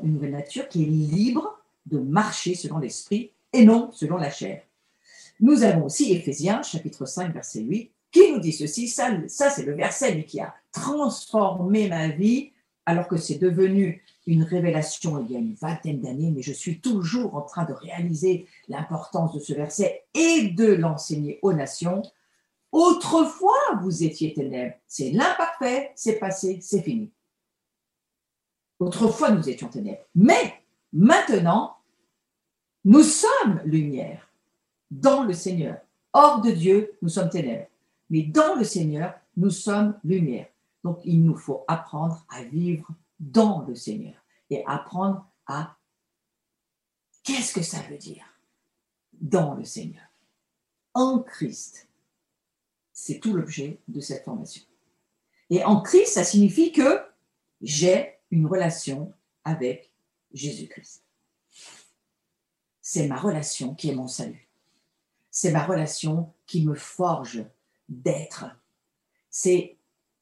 une nouvelle nature qui est libre de marcher selon l'esprit et non selon la chair. Nous avons aussi Éphésiens, chapitre 5, verset 8, qui nous dit ceci, ça c'est le verset qui a transformé ma vie, alors que c'est devenu une révélation il y a une vingtaine d'années, mais je suis toujours en train de réaliser l'importance de ce verset et de l'enseigner aux nations. Autrefois, vous étiez ténèbres. C'est l'imparfait, c'est passé, c'est fini. Autrefois, nous étions ténèbres. Mais maintenant, nous sommes lumière dans le Seigneur. Hors de Dieu, nous sommes ténèbres. Mais dans le Seigneur, nous sommes lumière. Donc, il nous faut apprendre à vivre dans le Seigneur et apprendre à... Qu'est-ce que ça veut dire dans le Seigneur? En Christ. C'est tout l'objet de cette formation. Et en Christ, ça signifie que j'ai une relation avec Jésus-Christ. C'est ma relation qui est mon salut. C'est ma relation qui me forge d'être. C'est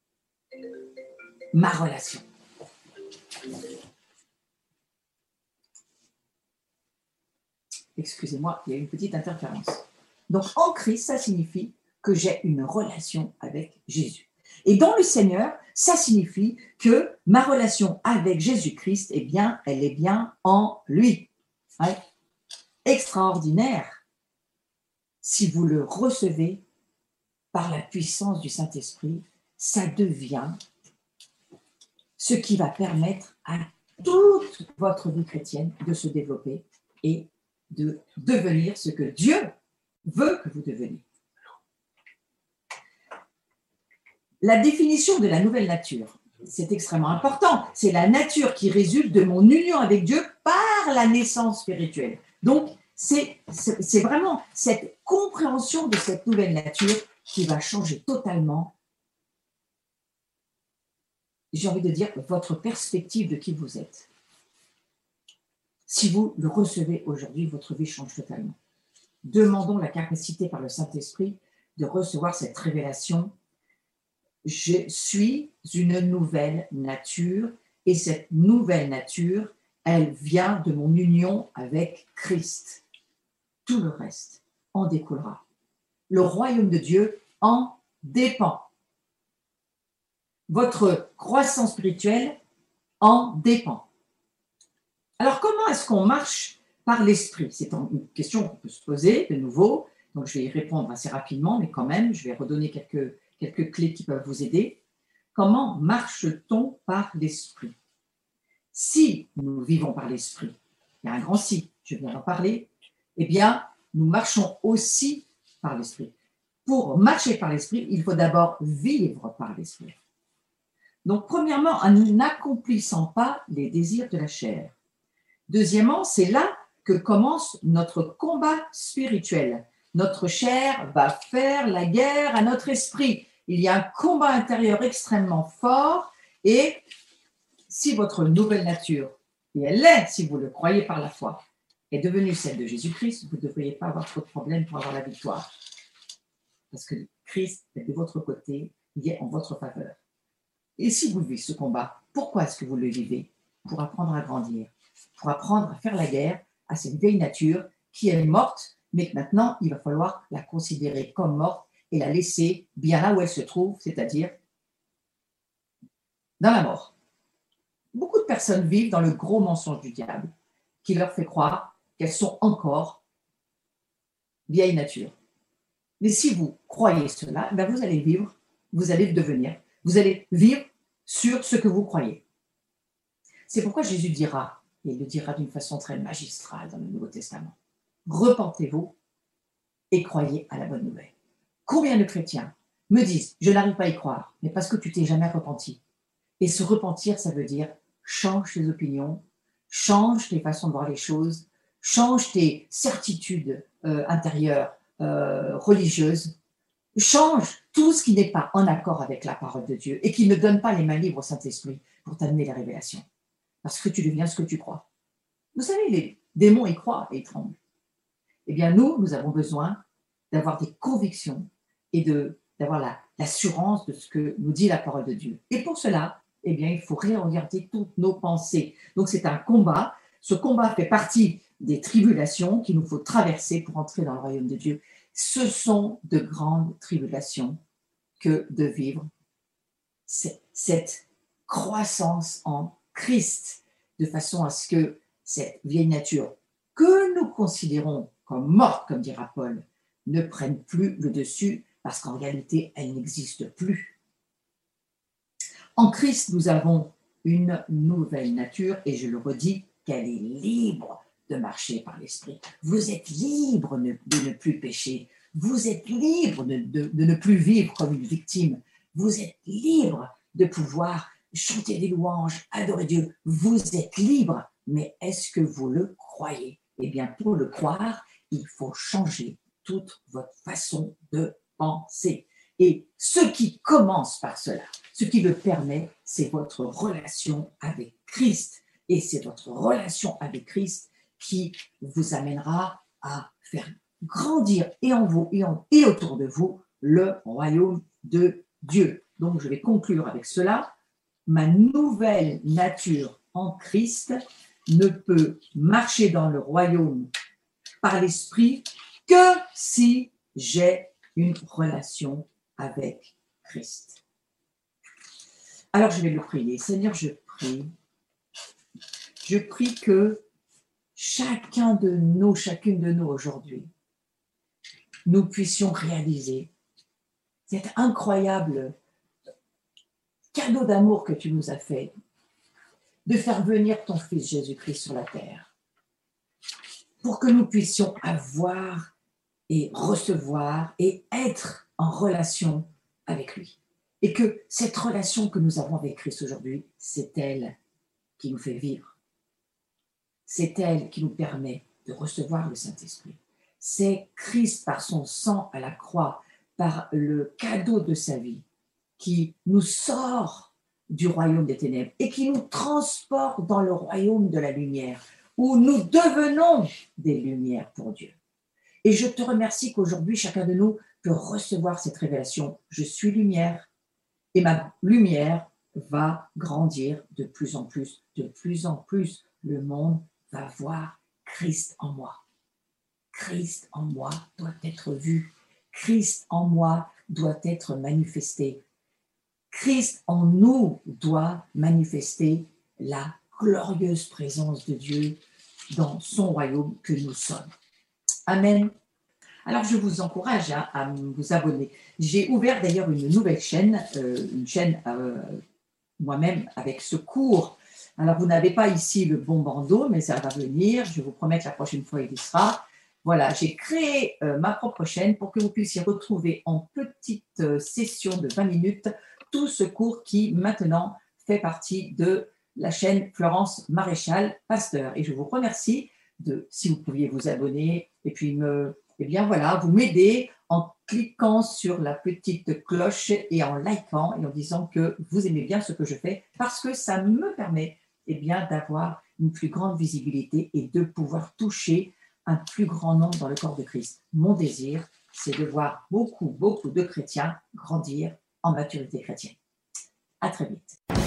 ma relation. Excusez-moi, il y a une petite interférence. Donc, en Christ, ça signifie que j'ai une relation avec Jésus. Et dans le Seigneur, ça signifie que ma relation avec Jésus-Christ, eh bien, elle est bien en lui. Ouais. Extraordinaire si vous le recevez par la puissance du Saint-Esprit, ça devient ce qui va permettre à toute votre vie chrétienne de se développer et de devenir ce que Dieu veut que vous deveniez. La définition de la nouvelle nature, c'est extrêmement important. C'est la nature qui résulte de mon union avec Dieu par la naissance spirituelle. Donc, c'est vraiment cette compréhension de cette nouvelle nature qui va changer totalement, j'ai envie de dire, votre perspective de qui vous êtes. Si vous le recevez aujourd'hui, votre vie change totalement. Demandons la capacité par le Saint-Esprit de recevoir cette révélation. Je suis une nouvelle nature et cette nouvelle nature, elle vient de mon union avec Christ. Tout le reste en découlera. Le royaume de Dieu en dépend. Votre croissance spirituelle en dépend. Alors, comment est-ce qu'on marche par l'esprit? C'est une question qu'on peut se poser de nouveau. Donc, je vais y répondre assez rapidement, mais quand même, je vais redonner quelques clés qui peuvent vous aider. Comment marche-t-on par l'esprit? Si nous vivons par l'esprit, il y a un grand si, je viens d'en parler, eh bien, nous marchons aussi par l'esprit. Pour marcher par l'esprit, il faut d'abord vivre par l'esprit. Donc, premièrement, en n'accomplissant pas les désirs de la chair. Deuxièmement, c'est là que commence notre combat spirituel. Notre chair va faire la guerre à notre esprit. Il y a un combat intérieur extrêmement fort et si votre nouvelle nature, et elle l'est si vous le croyez par la foi, est devenue celle de Jésus-Christ, vous ne devriez pas avoir trop de problèmes pour avoir la victoire. Parce que Christ est de votre côté, il est en votre faveur. Et si vous vivez ce combat, pourquoi est-ce que vous le vivez? Pour apprendre à grandir, pour apprendre à faire la guerre à cette vieille nature qui est morte, mais que maintenant, il va falloir la considérer comme morte et la laisser bien là où elle se trouve, c'est-à-dire dans la mort. Beaucoup de personnes vivent dans le gros mensonge du diable qui leur fait croire qu'elles sont encore vieille nature. Mais si vous croyez cela, ben vous allez vivre, vous allez devenir, vous allez vivre sur ce que vous croyez. C'est pourquoi Jésus dira, et il le dira d'une façon très magistrale dans le Nouveau Testament, repentez-vous et croyez à la bonne nouvelle. Combien de chrétiens me disent, je n'arrive pas à y croire, mais parce que tu t'es jamais repenti. Et se repentir, ça veut dire change tes opinions, change tes façons de voir les choses, change tes certitudes intérieures, religieuses, change tout ce qui n'est pas en accord avec la parole de Dieu et qui ne donne pas les mains libres au Saint-Esprit pour t'amener la révélation. Parce que tu deviens ce que tu crois. Vous savez, les démons y croient et ils tremblent. Eh bien, nous avons besoin d'avoir des convictions et d'avoir l'assurance de ce que nous dit la parole de Dieu. Et pour cela, eh bien, il faut réorienter toutes nos pensées. Donc, c'est un combat. Ce combat fait partie des tribulations qu'il nous faut traverser pour entrer dans le royaume de Dieu. Ce sont de grandes tribulations que de vivre cette croissance en Christ, de façon à ce que cette vieille nature que nous considérons comme morte, comme dira Paul, ne prenne plus le dessus, parce qu'en réalité, elle n'existe plus. En Christ, nous avons une nouvelle nature, et je le redis, qu'elle est libre de marcher par l'Esprit. Vous êtes libre de ne plus pécher. Vous êtes libre de ne plus vivre comme une victime. Vous êtes libre de pouvoir chanter des louanges, adorer Dieu. Vous êtes libre, mais est-ce que vous le croyez? Eh bien, pour le croire, il faut changer toute votre façon de penser. Et ce qui commence par cela, ce qui le permet, c'est votre relation avec Christ. Et c'est votre relation avec Christ qui vous amènera à faire grandir et en vous et autour de vous le royaume de Dieu. Donc, je vais conclure avec cela. Ma nouvelle nature en Christ ne peut marcher dans le royaume par l'esprit que si j'ai une relation avec Christ. Alors, je vais le prier. Seigneur, je prie que chacune de nous aujourd'hui, nous puissions réaliser cet incroyable cadeau d'amour que tu nous as fait, de faire venir ton Fils Jésus-Christ sur la terre, pour que nous puissions avoir et recevoir et être en relation avec lui. Et que cette relation que nous avons avec Christ aujourd'hui, c'est elle qui nous fait vivre. C'est elle qui nous permet de recevoir le Saint-Esprit. C'est Christ, par son sang à la croix, par le cadeau de sa vie, qui nous sort du royaume des ténèbres et qui nous transporte dans le royaume de la lumière, où nous devenons des lumières pour Dieu. Et je te remercie qu'aujourd'hui, chacun de nous peut recevoir cette révélation. Je suis lumière et ma lumière va grandir de plus en plus. De plus en plus, le monde va voir Christ en moi. Christ en moi doit être vu. Christ en moi doit être manifesté. Christ en nous doit manifester la glorieuse présence de Dieu dans son royaume que nous sommes. Amen. Alors, je vous encourage à vous abonner. J'ai ouvert d'ailleurs une nouvelle chaîne, moi-même avec ce cours. Alors, vous n'avez pas ici le bon bandeau, mais ça va venir. Je vous promets que la prochaine fois, il y sera. Voilà, j'ai créé ma propre chaîne pour que vous puissiez retrouver en petite session de 20 minutes tout ce cours qui maintenant fait partie de la chaîne Florence Maréchal Pasteur. Et je vous remercie si vous pouviez vous abonner et puis vous m'aidez en cliquant sur la petite cloche et en likant et en disant que vous aimez bien ce que je fais, parce que ça me permet d'avoir une plus grande visibilité et de pouvoir toucher un plus grand nombre dans le corps de Christ. Mon désir, c'est de voir beaucoup de chrétiens grandir en maturité chrétienne. À très vite.